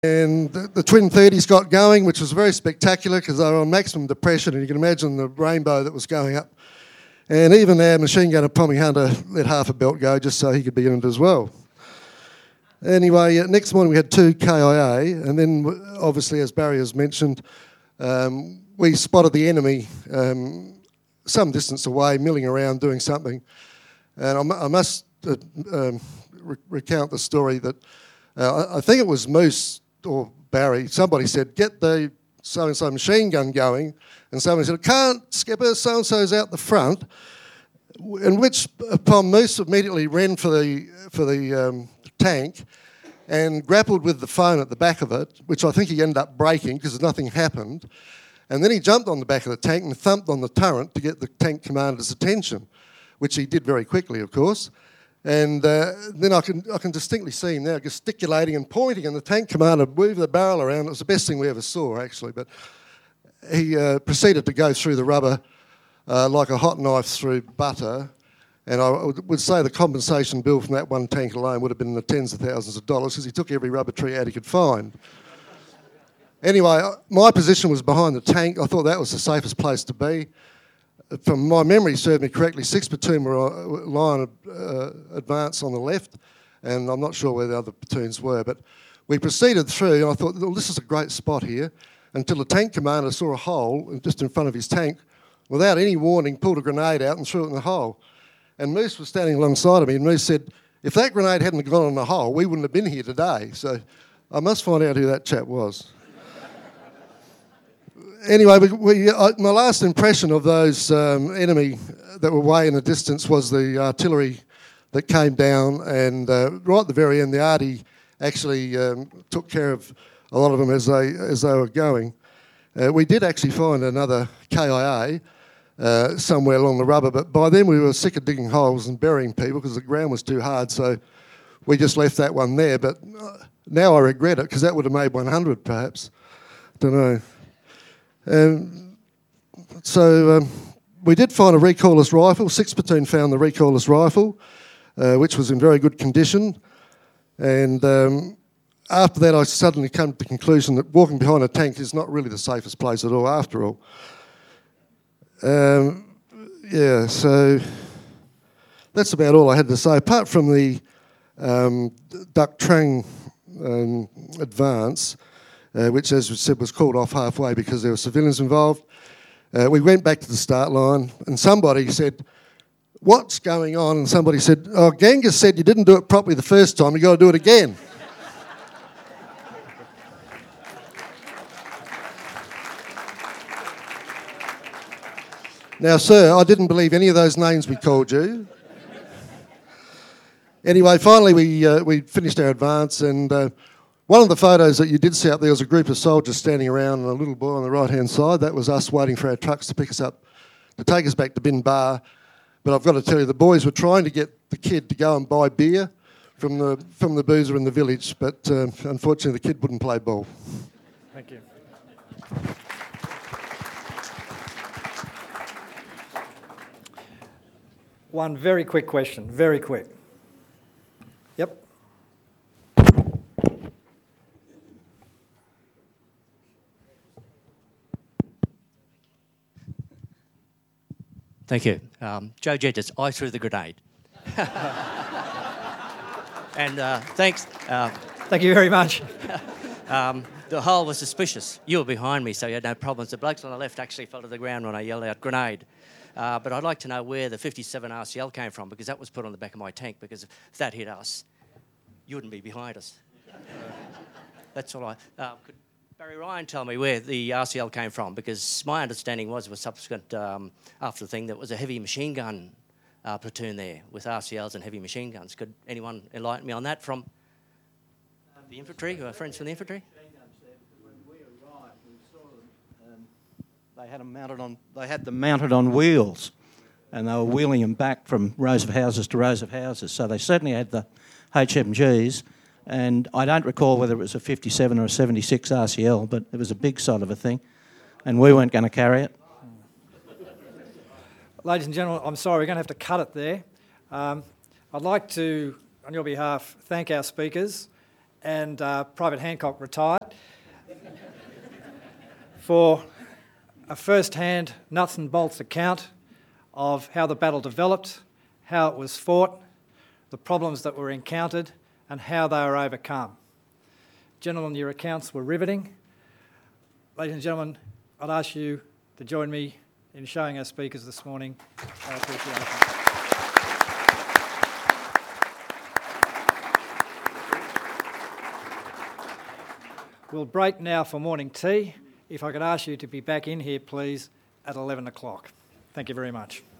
And the Twin 30s got going, which was very spectacular because they were on maximum depression, and you can imagine the rainbow that was going up. And even our machine gunner, Pommy Hunter, let half a belt go just so he could be in it as well. Anyway, next morning we had 2 KIA, and then obviously, as Barry has mentioned, we spotted the enemy some distance away, milling around doing something. And I must recount the story that I think it was Moose or Barry, somebody said, get the so-and-so machine gun going, and somebody said, can't, Skipper, so-and-so's out the front, in which upon Moose immediately ran for the tank and grappled with the phone at the back of it, which I think he ended up breaking because nothing happened, and then he jumped on the back of the tank and thumped on the turret to get the tank commander's attention, which he did very quickly, of course. And then I can distinctly see him now gesticulating and pointing, and the tank commander moved the barrel around. It was the best thing we ever saw, actually. But he proceeded to go through the rubber like a hot knife through butter. And I would say the compensation bill from that one tank alone would have been in the tens of thousands of dollars because he took every rubber tree out he could find. Anyway, my position was behind the tank. I thought that was the safest place to be. From my memory served me correctly, 6 platoon were line advance on the left, and I'm not sure where the other platoons were, but we proceeded through, and I thought, well, this is a great spot here, until the tank commander saw a hole just in front of his tank, without any warning, pulled a grenade out and threw it in the hole. And Moose was standing alongside of me, and Moose said, if that grenade hadn't gone in the hole, we wouldn't have been here today. So I must find out who that chap was. Anyway, my last impression of those enemy that were way in the distance was the artillery that came down, and right at the very end, the arty actually took care of a lot of them as they were going. We did actually find another KIA somewhere along the rubber, but by then we were sick of digging holes and burying people because the ground was too hard, so we just left that one there. But now I regret it because that would have made 100 perhaps. Don't know. So we did find a recoilless rifle. 6th Platoon found the recoilless rifle, which was in very good condition. And after that, I suddenly came to the conclusion that walking behind a tank is not really the safest place at all, after all. Yeah, so that's about all I had to say. Apart from the Duck Trang advance, which, as we said, was called off halfway because there were civilians involved. We went back to the start line, and somebody said, what's going on? And somebody said, oh, Genghis said you didn't do it properly the first time, you've got to do it again. Now, sir, I didn't believe any of those names we called you. Anyway, finally we finished our advance, and one of the photos that you did see up there was a group of soldiers standing around and a little boy on the right-hand side. That was us waiting for our trucks to pick us up, to take us back to Bin Bar. But I've got to tell you, the boys were trying to get the kid to go and buy beer from the boozer in the village, but unfortunately the kid wouldn't play ball. Thank you. One very quick question, very quick. Yep. Thank you. Joe Jettis, I threw the grenade. And thanks. Thank you very much. The hole was suspicious. You were behind me, so you had no problems. The blokes on the left actually fell to the ground when I yelled out grenade. But I'd like to know where the 57 RCL came from, because that was put on the back of my tank, because if that hit us, you wouldn't be behind us. That's all could Barry Ryan tell me where the RCL came from? Because my understanding was subsequent after the thing that was a heavy machine gun platoon there with RCLs and heavy machine guns. Could anyone enlighten me on that from the infantry, or friends from the infantry? When we arrived, we saw them. They had them mounted on wheels, and they were wheeling them back from rows of houses to rows of houses. So they certainly had the HMGs. And I don't recall whether it was a 57 or a 76 RCL, but it was a big sort of a thing, and we weren't going to carry it. Ladies and gentlemen, I'm sorry, we're going to have to cut it there. I'd like to, on your behalf, thank our speakers and Private Hancock retired, for a first-hand nuts and bolts account of how the battle developed, how it was fought, the problems that were encountered, and how they were overcome. Gentlemen, your accounts were riveting. Ladies and gentlemen, I'd ask you to join me in showing our speakers this morning our appreciation. We'll break now for morning tea. If I could ask you to be back in here, please, at 11 o'clock. Thank you very much.